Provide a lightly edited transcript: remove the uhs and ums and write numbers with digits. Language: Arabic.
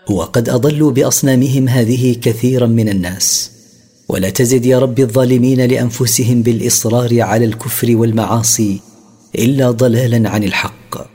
وقد أضلوا بأصنامهم هذه كثيرا من الناس. ولا تزد يا رب الظالمين لأنفسهم بالإصرار على الكفر والمعاصي إلا ضلالا عن الحق.